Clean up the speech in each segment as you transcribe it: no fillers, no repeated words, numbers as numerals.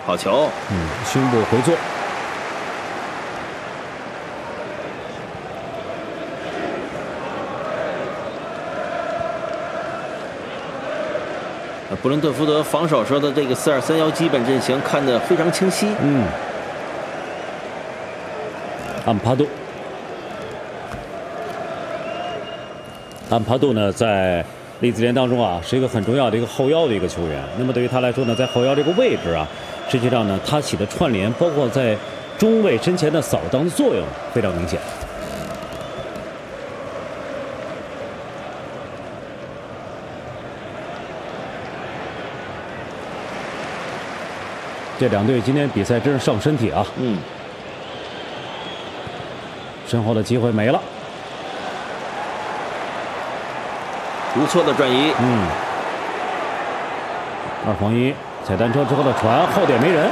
好球， 胸部回做。 布伦特福德防守时候的这个4-2-3-1基本阵型看得非常清晰。 安帕杜呢，在利兹联当中啊，是一个很重要的一个后腰的一个球员。那么对于他来说呢，在后腰这个位置啊，实际上呢，他起的串联，包括在中卫身前的扫荡的作用非常明显。这两队今天比赛真是上身体啊！身后的机会没了。 不错的转移。 2防1，踩单车之后的传，后点没人。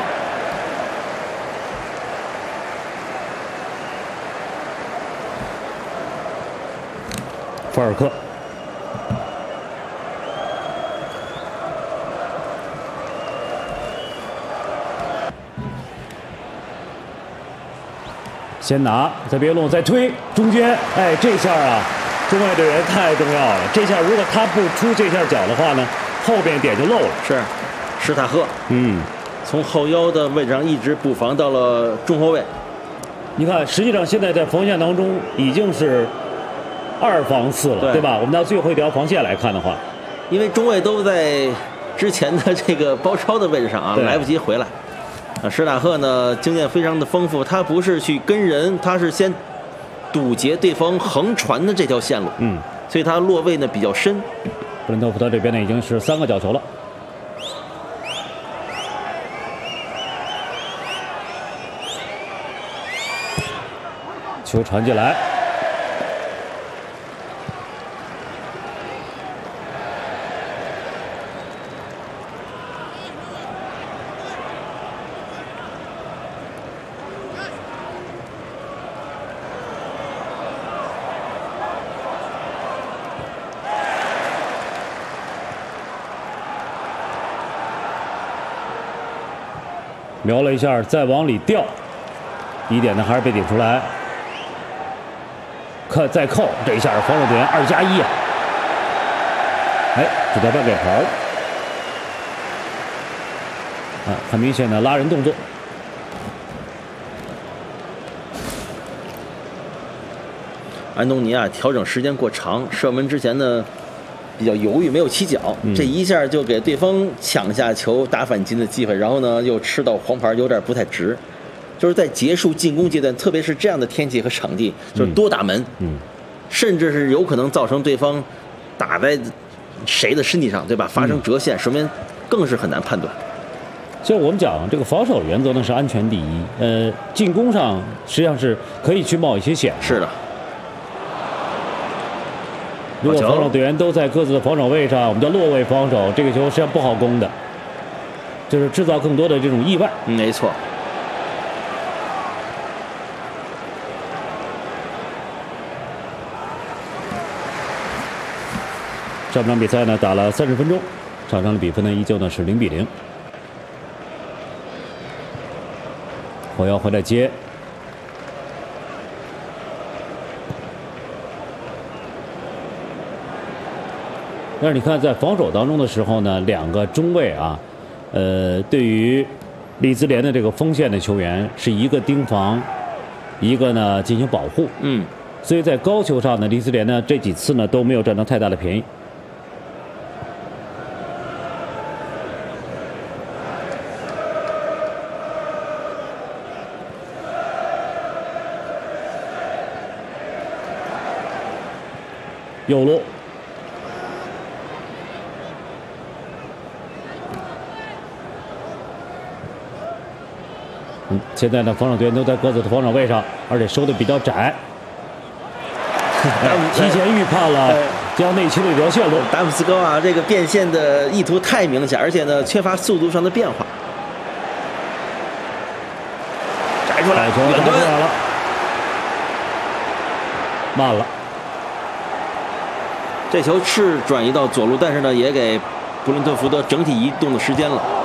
福尔克。先拿，再别弄，再推中间，哎，这下啊，中卫的人太重要了。这下如果他不出这下脚的话呢，后边点就漏了。 是，史塔赫，从后腰的位置上一直补防到了中后卫。 你看，实际上现在在防线当中已经是2防4了，对吧？我们到最后一条防线来看的话， 因为中卫都在之前的这个包抄的位置上啊，来不及回来。史塔赫呢，经验非常的丰富，他不是去跟人，他是先堵截对方横传的这条线路，所以他落位呢比较深。 布伦特福德这边呢已经是3个角球了，球传进来。瞄了一下，再往里掉，一点呢还是被顶出来。再扣，这一下是防守队员2+1啊！哎，这条半给牌了。很明显的拉人动作。 安东尼啊，调整时间过长，射门之前呢比较犹豫，没有起脚，这一下就给对方抢下球打反击的机会，然后呢又吃到黄牌，有点不太值。就是在结束进攻阶段，特别是这样的天气和场地，就是多打门，甚至是有可能造成对方打在谁的身体上，对吧？发生折线，说明更是很难判断。 其实我们讲这个防守原则呢是安全第一，进攻上实际上是可以去冒一些险。 是的。 如果防守队员都在各自的防守位上，我们叫落位防守，这个球实际上不好攻的，就是制造更多的这种意外。 没错。 上场比赛呢打了30分钟，场上的比分呢依旧呢是0-0。后腰回来接。但是你看，在防守当中的时候呢，两个中卫啊，对于利兹联的这个锋线的球员，是一个盯防，一个呢进行保护。所以在高球上呢，利兹联呢这几次呢都没有占到太大的便宜。右路。现在呢，防守队员都在各自的防守位上，而且收的比较窄，提前预判了这样内切的一条线路。 达姆斯高啊，这个变线的意图太明显，而且呢，缺乏速度上的变化。摘出来，远端了，慢了。 这球是转移到左路，但是呢，也给布伦特福德整体移动的时间了。